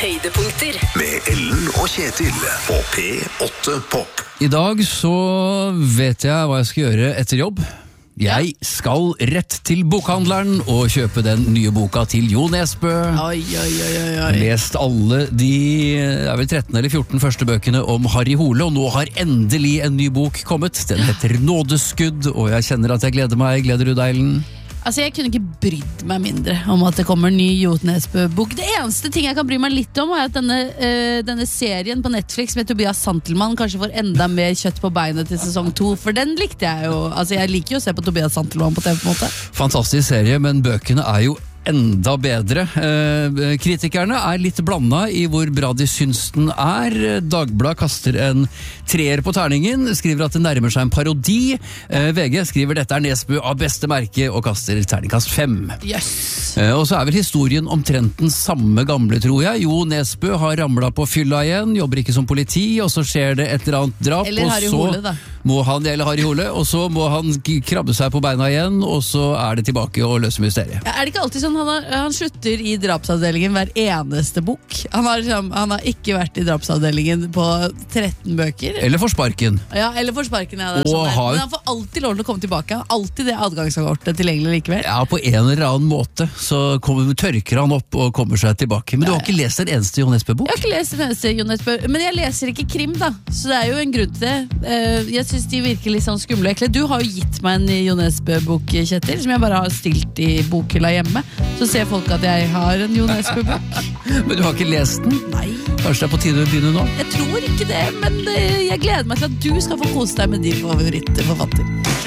høydepunkter med Ellen og Kjetil på P8 Pop. I dag så vet jeg hva jeg skal gjøre etter jobb. Jeg skal rett til bokhandleren og kjøpe den nye boka til Jo Nesbø. Lest alle de, det er vel 13 eller 14 første bøkene om Harry Hole, og nå har endelig en ny bok kommet. Den heter Nådeskudd, og jeg kjenner at jeg gleder meg. Gleder du deg, Ellen? Altså, jeg kunne ikke brydd meg mindre om at det kommer en ny Jo Nesbø-bok. Det eneste ting jeg kan bry meg litt om er at denne serien på Netflix med Tobias Santelmann kanskje får enda mer kjøtt på beinet til sesong 2, for den likte jeg jo. Altså, jeg liker jo å se på Tobias Santelmann på TV på en måte. Fantastisk serie, men bøkene er jo enda bedre. Kritikerne er litt blandet i hvor bra de syns den er. Dagbladet kaster en 3 på terningen, skriver at det nærmer seg en parodi. VG skriver dette er Nesbø av beste merke og kaster terningkast 5. Yes. Og så er vel historien omtrent den samme gamle, tror jeg. Jo Nesbø har ramlet på fylla igjen, jobber ikke som politi, og så skjer det et eller annet drap. Eller Harry Hole, da. Og så må han krabbe seg på beina igjen, og så er det tilbake og løse mysteriet. Er det ikke alltid sånn han slutter i drapsavdelingen hver eneste bok? Han har ikke vært i drapsavdelingen på 13 bøker. Eller for sparken. Ja, eller for sparken, ja. Det er sånn men han får alltid lov til å komme tilbake. Han har alltid det adgangskortet tilgjengelig likevel. Ja, på en eller annen måte så tørker han opp og kommer seg tilbake. Men du har ikke lest en eneste Jo Nesbø-bok? Jeg har ikke lest en eneste Jo Nesbø, men jeg leser ikke krim, da. Så det er jo en grunn til det. Jeg synes de virker litt sånn skumle og ekle. Du har jo gitt meg en Jo Nesbø-bok, Kjetil, som jeg bare har stilt i bokhylla hjemme. Så ser folk at jeg har en Jo Nesbø-bok. Men du har ikke lest den? Nei. Kanskje det er på tide å begynne nå? Jeg tror ikke det, men jeg gleder meg til at du skal få kose deg med din favorittforfatter.